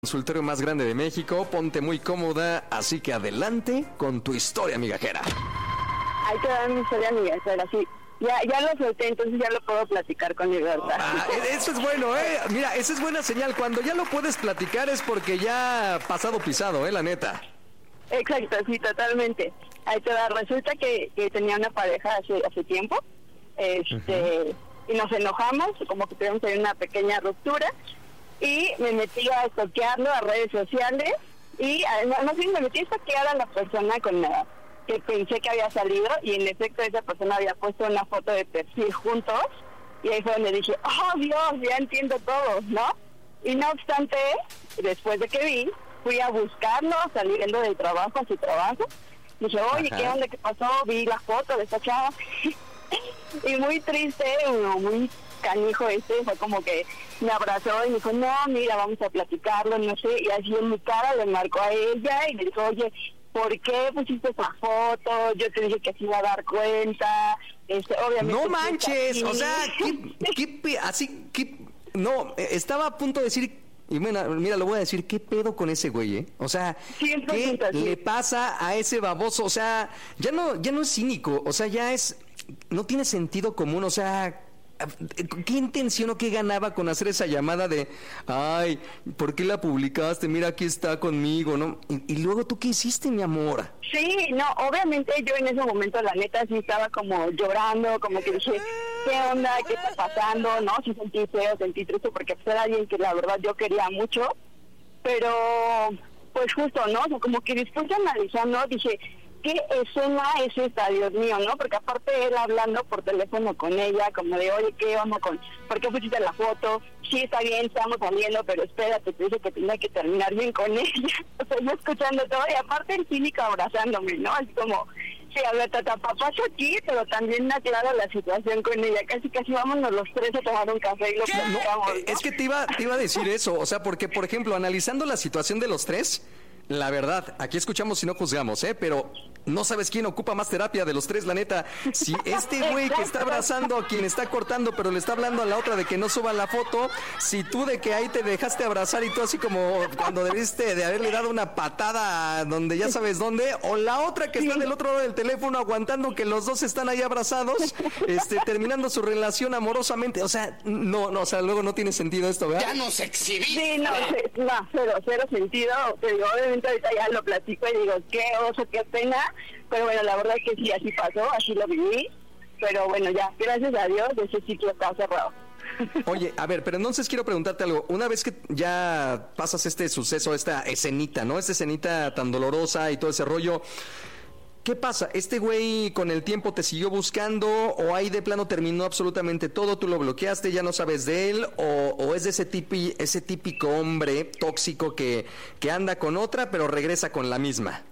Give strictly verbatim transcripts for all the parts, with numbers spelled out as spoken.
Consultorio más grande de México, ponte muy cómoda, así que adelante con tu historia migajera. Ahí te dan mi historia migajera, sí. Ya, ya lo solté, entonces ya lo puedo platicar con libertad. Ah, eso es bueno, ¿eh? Mira, esa es buena señal. Cuando ya lo puedes platicar es porque ya pasado pisado, ¿eh? La neta. Exacto, sí, totalmente. Ahí te da, resulta que, que tenía una pareja hace, hace tiempo, este, uh-huh. y nos enojamos, como que tuvimos ahí una pequeña ruptura, y me metí a estoquearlo a redes sociales, y no, no sé, me metí a estoquear a la persona con la que pensé que había salido, y en efecto esa persona había puesto una foto de perfil juntos, y ahí fue donde dije, oh Dios, ya entiendo todo, ¿no? Y no obstante, después de que vi, fui a buscarlo, saliendo del trabajo a su trabajo, dije, oye, Ajá. ¿qué onda? ¿Qué pasó? Vi la foto de esta chava, y muy triste, muy canijo este, fue como que me abrazó y me dijo, no, mira, vamos a platicarlo, no sé, y así en mi cara le marcó a ella y le dijo, oye, ¿por qué pusiste esa foto? Yo te dije que se iba a dar cuenta, este, obviamente... No manches, o sea, ¿qué, qué, así, qué, no, estaba a punto de decir... Y mira, mira, lo voy a decir, ¿qué pedo con ese güey, eh? O sea, ¿qué le pasa a ese baboso? O sea, ya no, ya no es cínico, o sea, ya es, no tiene sentido común, o sea, ¿qué intención o qué ganaba con hacer esa llamada de, ay, ¿por qué la publicaste? Mira, aquí está conmigo, ¿no? Y, y luego, ¿tú qué hiciste, mi amor? Sí, no, obviamente yo en ese momento, la neta, sí estaba como llorando, como que dije, ¿qué onda? ¿Qué está pasando? No, sí sentí feo, sentí triste, porque pues era alguien que la verdad yo quería mucho, pero pues justo, ¿no? O sea, como que después de analizando, dije, ¿qué escena es esta, Dios mío, no? Porque aparte él hablando por teléfono con ella, como de, oye, ¿qué onda con, por qué pusiste la foto? Sí, está bien, estamos saliendo, pero espérate, te dije que tenía que terminar bien con ella. O sea, yo escuchando todo, y aparte el cínico abrazándome, ¿no? Así como, sí, a ver, tata, papacho aquí, pero también me aclara la situación con ella. Casi, casi vámonos los tres a tomar un café y lo platicamos, ¿no? Es que te iba, te iba a decir eso, o sea, porque, por ejemplo, analizando la situación de los tres... La verdad, aquí escuchamos y no juzgamos, ¿eh? Pero no sabes quién ocupa más terapia de los tres, la neta. Si este güey que está abrazando a quien está cortando, pero le está hablando a la otra de que no suba la foto, si tú de que ahí te dejaste abrazar y tú así como cuando debiste de haberle dado una patada donde ya sabes dónde, o la otra que está del otro lado del teléfono aguantando que los dos están ahí abrazados, este, terminando su relación amorosamente. O sea, no, no, o sea, luego no tiene sentido esto, ¿verdad? Ya nos exhibí. Sí, no, no, cero, cero sentido. Te digo, obviamente ahorita ya lo platico y digo, qué oso, qué pena, pero bueno, la verdad es que sí, así pasó, así lo viví, pero bueno, ya, gracias a Dios, ese ciclo está cerrado. Oye, a ver, pero entonces quiero preguntarte algo, una vez que ya pasas este suceso, esta escenita, ¿no? Esta escenita tan dolorosa y todo ese rollo, ¿qué pasa? ¿Este güey con el tiempo te siguió buscando o ahí de plano terminó absolutamente todo? ¿Tú lo bloqueaste, ya no sabes de él? ¿O, o es de ese, tipi, ese típico hombre tóxico que, que anda con otra pero regresa con la misma?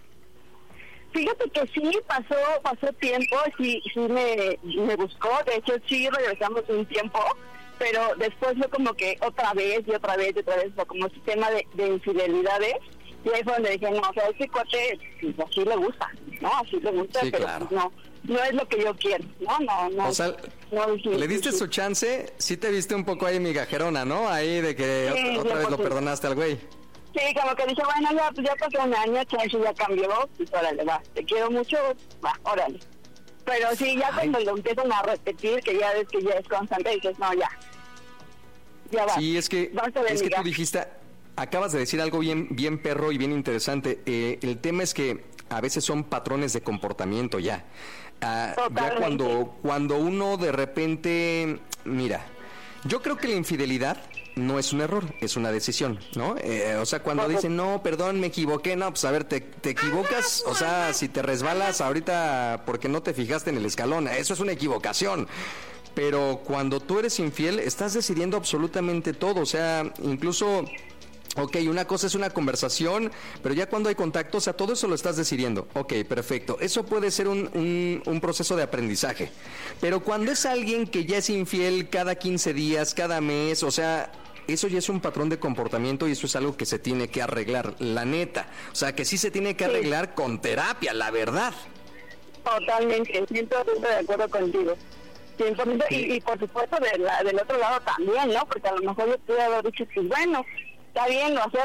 Fíjate que sí, pasó pasó tiempo, sí, sí me, me buscó, de hecho sí regresamos un tiempo, pero después fue como que otra vez y otra vez y otra vez, fue como sistema de, de infidelidades. Y ahí fue donde dije, no, o sea, ese cuate, pues así le gusta, ¿no? Así le gusta, sí, pero claro. pues, no, no es lo que yo quiero, ¿no? No, no. O sea, no, sí, le diste sí, su chance, sí te viste un poco ahí migajerona, ¿no? Ahí de que sí, otra, otra vez lo perdonaste al güey. Sí, como que dije, bueno, ya, pues ya pasó un año, chance ya cambió, pues órale, va, te quiero mucho, va, órale. Pero sí, ya Ay. cuando lo empiezan a repetir, que ya ves que ya es constante, dices, no, ya, ya va. Sí, es que, es que tú dijiste... Acabas de decir algo bien, bien perro y bien interesante. Eh, el tema es que a veces son patrones de comportamiento ya. Ah, ya cuando, cuando uno de repente, mira, yo creo que la infidelidad no es un error, es una decisión, ¿no? Eh, o sea, cuando dicen, no, perdón, me equivoqué, no, pues a ver, te, te equivocas, o sea, si te resbalas ahorita porque no te fijaste en el escalón, eso es una equivocación. Pero cuando tú eres infiel, estás decidiendo absolutamente todo, o sea, incluso... Ok, una cosa es una conversación, pero ya cuando hay contacto, o sea, todo eso lo estás decidiendo. Ok, perfecto. Eso puede ser un, un, un proceso de aprendizaje. Pero cuando es alguien que ya es infiel cada quince días, cada mes, o sea, eso ya es un patrón de comportamiento y eso es algo que se tiene que arreglar, la neta. O sea, que sí se tiene que arreglar sí. con terapia, la verdad. Totalmente, cien por ciento de acuerdo contigo. cien por ciento, y, y por supuesto de la, del otro lado también, ¿no? Porque a lo mejor yo pude haber dicho que, bueno... está bien, lo acepto,